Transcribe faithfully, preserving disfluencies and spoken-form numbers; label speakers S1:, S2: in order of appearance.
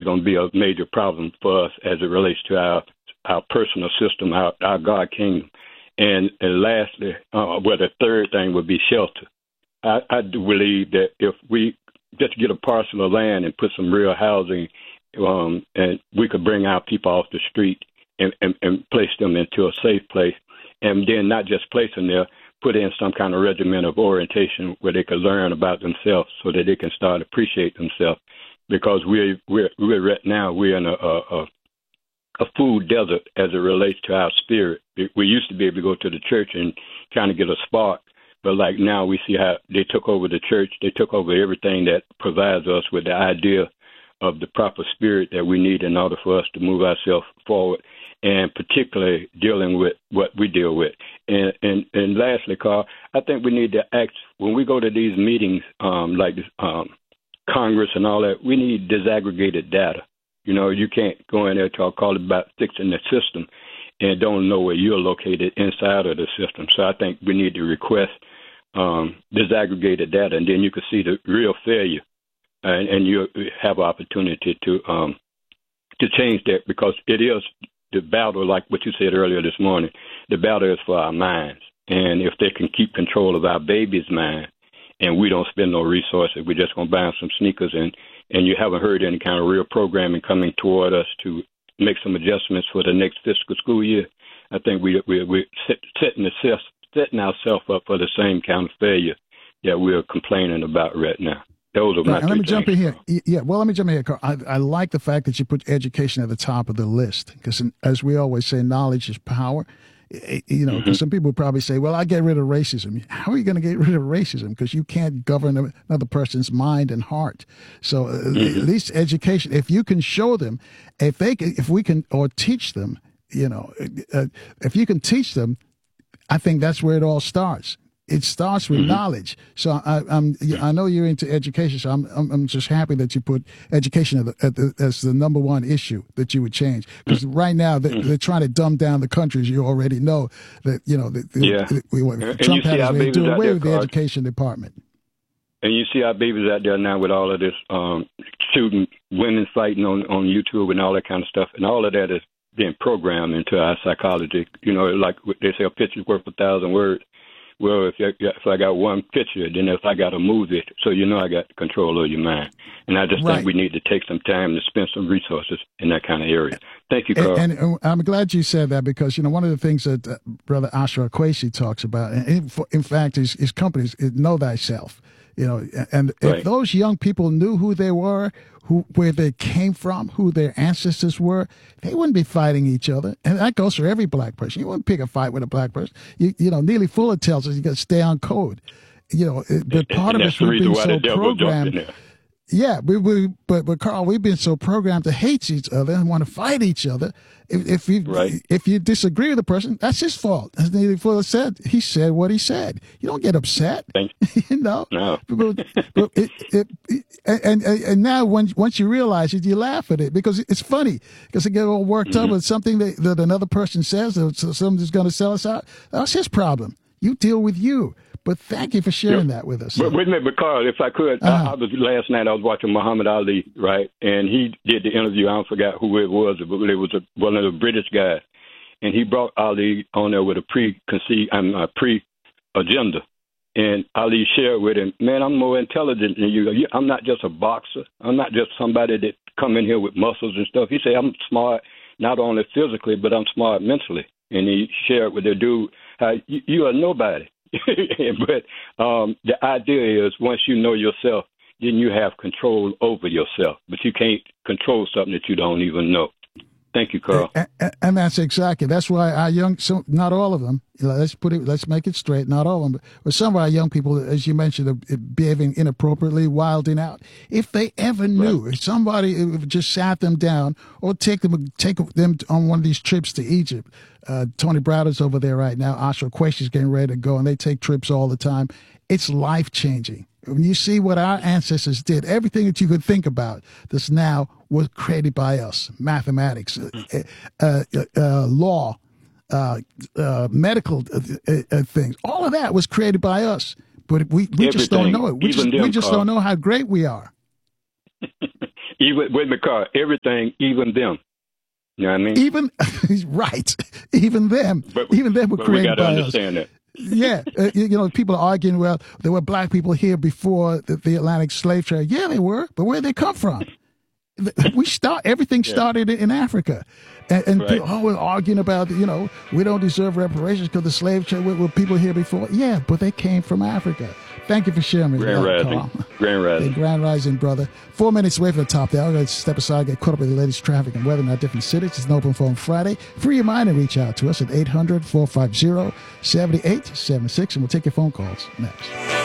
S1: going to be a major problem for us as it relates to our our personal system, our, our God kingdom. And, and lastly, uh, well, the third thing would be shelter. I, I do believe that if we just get a parcel of land and put some real housing, um, and we could bring our people off the street and, and, and place them into a safe place, and then not just place them there, put in some kind of regimen of orientation where they could learn about themselves so that they can start to appreciate themselves. Because we're, we're, we're right now, we're in a, a, a food desert as it relates to our spirit. We used to be able to go to the church and kind of get a spark, but like now we see how they took over the church. They took over everything that provides us with the idea of the proper spirit that we need in order for us to move ourselves forward, and particularly dealing with what we deal with. And and, and lastly, Carl, I think we need to act, when we go to these meetings um, like um, Congress and all that, we need disaggregated data. You know, you can't go in there and talk all about fixing the system and don't know where you're located inside of the system. So I think we need to request um, disaggregated data, and then you can see the real failure, and, and you have an opportunity to um, to change that, because it is the battle, like what you said earlier this morning, the battle is for our minds. And if they can keep control of our baby's mind, and we don't spend no resources, we're just going to buy them some sneakers, and, and you haven't heard any kind of real programming coming toward us to make some adjustments for the next fiscal school year, I think we, we, we're setting, ourselves, setting ourselves up for the same kind of failure that we're complaining about right now. Those are my
S2: right, and let me
S1: things.
S2: jump in here. Yeah, well, let me jump in here, Carl. I, I like the fact that you put education at the top of the list, because as we always say, knowledge is power. You know, because mm-hmm. some people probably say, well, I get rid of racism. How are you going to get rid of racism? Because you can't govern another person's mind and heart. So uh, mm-hmm. at least education, if you can show them, if they can, if we can, or teach them, you know, uh, if you can teach them, I think that's where it all starts. It starts with mm-hmm. knowledge. So I, I'm, I know you're into education, so I'm, I'm, I'm just happy that you put education at the, at the, as the number one issue that you would change. Because mm-hmm. right now they, they're trying to dumb down the country, as you already know. That you know, that,
S1: yeah.
S2: that we, Trump has been doing away with the education department.
S1: And you see our babies out there now with all of this um, shooting, women fighting on on YouTube and all that kind of stuff, and all of that is being programmed into our psychology. You know, like they say, a picture's worth a thousand words. Well, if, you, if I got one picture, then if I got to move it, so you know I got control of your mind. And I just right. think we need to take some time to spend some resources in that kind of area. Thank you, Carl.
S2: And, and I'm glad you said that, because, you know, one of the things that uh, Brother Ashra Kwesi talks about, and in, in fact, his, his companies, is know thyself. You know, and
S1: right.
S2: if those young people knew who they were, who where they came from, who their ancestors were, they wouldn't be fighting each other. And that goes for every black person. You wouldn't pick a fight with a black person. You, you know, Neely Fuller tells us you got to stay on code. You know, but part
S1: and
S2: of us we've been so programmed. Yeah, we, we but but Carl, we've been so programmed to hate each other and want to fight each other. If, if you
S1: right.
S2: if you disagree with the person, that's his fault. As Neely Fuller said, he said what he said. You don't get upset. you know.
S1: No.
S2: but, but it, it, it, and, and and now when once you realize it, you laugh at it, because it's funny, because it get all worked mm-hmm. up with something that, that another person says, or somebody's going to sell us out. That's his problem. You deal with you. But thank you for sharing yeah. that with us.
S1: But wait a minute, but Carl, if I could, uh-huh. I, I was last night I was watching Muhammad Ali, right, and he did the interview. I forgot who it was, but it was a, one of the British guys, and he brought Ali on there with a preconceived, um, a pre-agenda, and Ali shared with him, man, I'm more intelligent than you. I'm not just a boxer. I'm not just somebody that come in here with muscles and stuff. He said I'm smart, not only physically, but I'm smart mentally. And he shared with the dude how you, you are nobody. But um, the idea is, once you know yourself, then you have control over yourself. But you can't control something that you don't even know. Thank you, Carl.
S2: And, and, and that's exactly, that's why our young, so not all of them, let's put it, let's make it straight, not all of them, but some of our young people, as you mentioned, are behaving inappropriately, wilding out. If they ever knew, right. if somebody just sat them down, or take them, take them on one of these trips to Egypt. Uh, Tony Browder's over there right now. Ashra Kwesi's getting ready to go, and they take trips all the time. It's life-changing. When you see what our ancestors did, everything that you could think about that's now was created by us: mathematics, uh, uh, uh, law, uh, uh, medical uh, uh, things. All of that was created by us, but we, we just don't know it. We just,
S1: them,
S2: we just
S1: Carl.
S2: don't know how great we are.
S1: even with the car, everything, even them. You know what I mean?
S2: Even right, even them,
S1: but,
S2: even them were
S1: but
S2: created
S1: we got to
S2: by
S1: understand
S2: us.
S1: that.
S2: Yeah, uh, you know, people are arguing. Well, there were black people here before the, the Atlantic slave trade. Yeah, they were, but where did they come from? We start everything
S1: yeah.
S2: started in Africa, and, and
S1: right.
S2: people, oh, we're arguing about, you know, we don't deserve reparations because the slave trade were, were people here before. Yeah, but they came from Africa. Thank you for sharing with me,
S1: Grand Rising,
S2: Carl.
S1: Grand Rising,
S2: hey, Grand Rising, brother. Four minutes away from the top there. I'm going to step aside, get caught up with the latest traffic and weather in our different cities. It's an open phone Friday. Free your mind and reach out to us at eight hundred, four five zero, seven eight seven six, and we'll take your phone calls next.